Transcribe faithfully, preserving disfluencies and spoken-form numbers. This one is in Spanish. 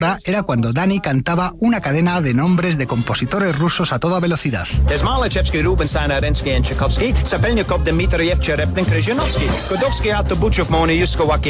era cuando Dani cantaba una cadena de nombres de compositores rusos a toda velocidad. Malachevsky, Rubinstein, Arensky, Tchaikovsky, Sapelnikov, Dmitriev, Cherepnin, Krzyzhnovsky, Godowsky, Arto Buchov, Mona Yusko,